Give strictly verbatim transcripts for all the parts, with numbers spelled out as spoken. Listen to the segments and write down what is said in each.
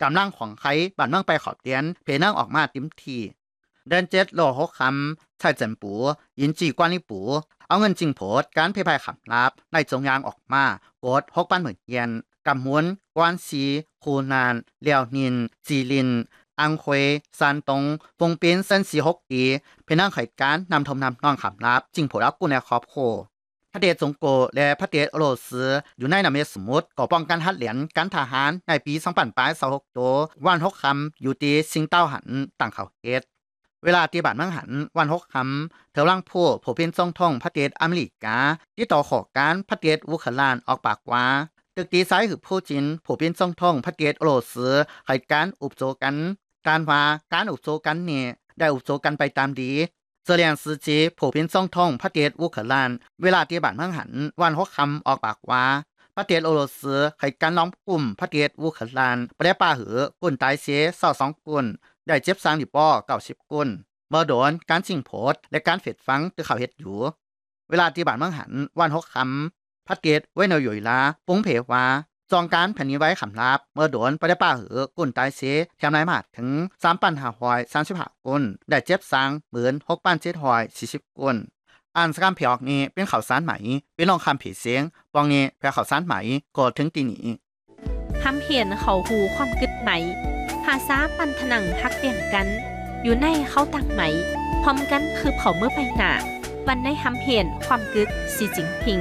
กำลังของใครบ้านเมืองไปขอบเตียนเพนั่งออกมาติมทีเดินเจ็ดโลหกคำชายเจินปูยินจีกวานิปูเอาเงินจริงโพดการเพย์ภัยขับลับในจงยางออกมากดหกปันหมื่นเยนกำมวนกวนซีคูนานเลียวนินจีลินอังควยซานตงฟงปินเส้นสีหกปีเพนั่งไขการนำทมนำนองขับลับจริงโพดักกุนในครอบครัวพระเดชจงโกและพระเดชโรสอยู่ในนามสมมุติก่อป้องกันฮัดเหรียญการทหารในปีสองพันยี่สิบหกตัววันหกคำอยู่ที่ซิงเต้าหันต่างเขาเฮ็ดเวลาที่บ้านเมืองหันวันหกคำเธอร่างผู้ผู้เป็นทรงท่องพระเดชอเมริกาที่ต่อขอการพระเดชอุคลานออกปากว่าตึกตีซ้ายคือผู้จินผู้เป็นทรงท่องพระเดชโรสไขการอุบโจกันการว่าการอุบโจกันเนี่ยได้อุบโจกันไปตามดีเซเลียนซือจีผู้เป็นทรงท่องพระเดชอุคลานเวลาที่บ้านเมืองหันวันหกคำออกปากว่าพระเดชโอโรสไขการล้อมกลุ่มพระเดชอุคลานประเดป้าหือกุนตายเสียเศร้าสองกุนได้เจ็บสามดิป้อเก้าสิบกุนเมื่อโดนการจิงโพดและการเฟดฟังตือเขาเฮ็ดอยู่เวลาที่บ้านเมืองหันวันหกคำพระเดชเวเนยุยลาปุ้งเพว่าจองการแผ่นนี้ไว้ขำลาบเมื่อโดนประเดป้าหือกุนตายเสียแถมนายมาดถึงสามพันห้าร้อยสามสิบห้ากุนได้เจ็บสางหมื่นหกพันเจ็ดร้อยสี่สิบกุนอ่านสกามเพียกนี้เป็นข่าวสารใหม่เป็นลองคำผีเสียงปองนี้แปลข่าวสารใหม่ก็ถึงตีนี้ทำเพียนเขาหูความกึดไหมภาษาปันถนังฮักเปลี่ยนกันอยู่ในเขาต่างไหมพร้อมกันคือเผาเมื่อไปหนาวันในทำเพียนความกึดสีจิงพิง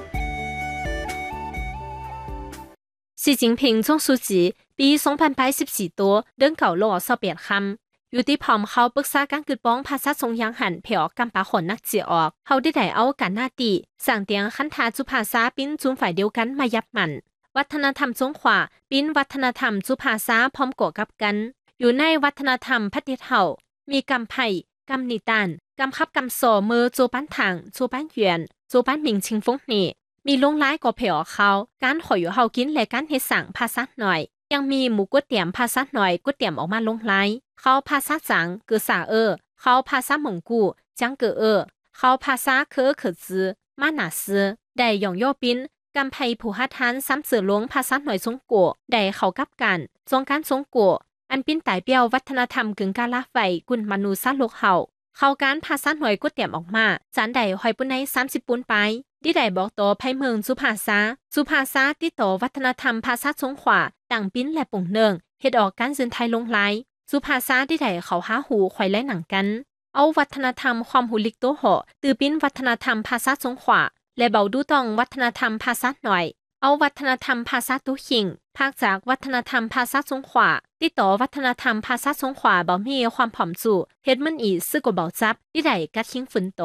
สีจิงพิงช่วงสุจีปีสองพันยี่สิบสี่ตัวเดินเก่าโลสอบเปลี่ยนคำอยู่ที่พร้อมเขาปรึกษาการกึดป้องภาษาทรงยังหันเพียวกำปาขนนักเจียออกเขาได้ได้เอากันหน้าตีสั่งเตียงคันทาจุภาษาปิ้นจุมฝ่ายเดียวกันมายับมันวัฒนธรรมจงขวาปิ้นวัฒนธรรมจุภาษาพร้อมก่อกับกันอยู่ในวัฒนธรรมพัฒน์เห่ามีกำไผ่กำนิตานกำคับกำโซมือโจปันถังโจปันเยียนโจปันหมิงชิงฟงนี่มีลงร้ายก่อเพียวเขาการขออยู่เฮากินและการเฮ็ดสั่งภาษาหน่อยยังมีหมูก๋วยเตี๋ยมภาษาหน่อยก๋วยเตี๋ยมออกมาลงไลเขาภาษาจังกือสาเออเขาภาษาหมงกูจังเกอเออเขาภาษาเคอเขอจือมาหนาซื้อได้หย่องย่อปิ้นกำไพผู้ฮัดทันซ้ำเสือหลวงภาษาหน่อยสงกัวได้เขากับกันทรงการสงกัวอันปิ้นไต่เปียววัฒนธรรมกึ่งกาลาไฟกุนมนูซาโลกเฮาเขาการภาษาหน่อยก๋วยเตี๋ยมออกมาจานใดหอยปุ้นในสามสิบปุ้นไปที่ได้บอกต่อไพเมืองสุภาษาสุภาษาที่ต่อวัฒนธรรมภาษาสงขวาต่างปิ้นและปุ่งเนืองเฮ็ดออกการสื่อไทยลงไลสุภาษาที่ได้เขาหาหูข่อยและหนังกันเอาวัฒนธรรมความหูลิกโตเหาะตือปิ้นวัฒนธรรมภาษาสงขวาและเบาดูต้องวัฒนธรรมภาษาหน่อยเอาวัฒนธรรมภาษาตุขิงภาคจากวัฒนธรรมภาษาสงขวาที่ต่อวัฒนธรรมภาษาสงขวาเบามีความผอมสู่เฮ็ดมันอีซึกกว่าเบาจับที่ได้กัดชิงฝนโต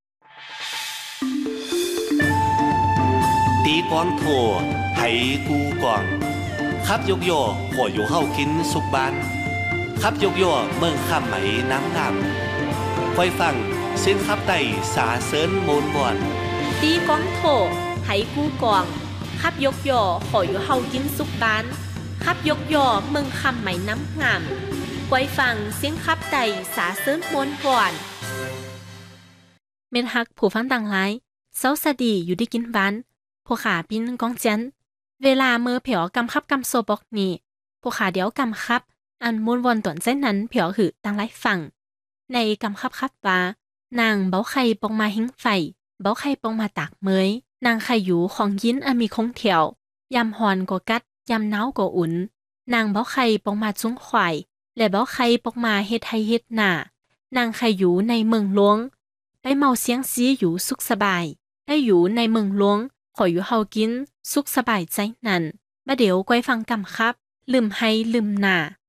ตีกวางโถไหกูกวางขับยกโย่ขออยู่เฮากินสุกบานขับยกโย่เมืองข้ามไหมน้ำงามคอยฟังเส้นขับไต่สาเซินโมนบอนตีกวางโถไหกูกวางขับยกโย่ขออยู่เฮากินสุกบานขับยกโย่เมืองข้ามไหมน้ำงามคอยฟังเสียงขับไต่สาเซินโมนบอนเม็ดฮักผู้ฟังต่างหลายเซาสดีอยู่ได้กินหวานผู้ขาปิ้นกองเจียนเวลาเมื่อเผียวกำคับกำโซบอกนี่ผู้ขาเดียวกำคับอันมูลวนตวนเส้นนั้นเผียวหือตั้งไล่ฟังในกำคับคับว่านางเบ้าไข่ปองมาหิ้งไฟเบ้าไข่ปองมาตากเมยนางไข่อยู่ของยินอันมีคงเถียวยำหอนก็กัดยำหนาวก็อุ่นนางเบ้าไข่ปองมาจุ้งควายและเบ้าไข่ปองมาเฮ็ดไทยเฮ็ดหน้านางไข่อยู่ในเมืองหลวงได้เมาเสียงซีอยู่สุขสบายได้อยู่ในเมืองหลวงขออยู่เฮากินสุขสบายใจนั่นมาเดี๋ยวก้อยฟังกำครับลืมให้ลืมหน้า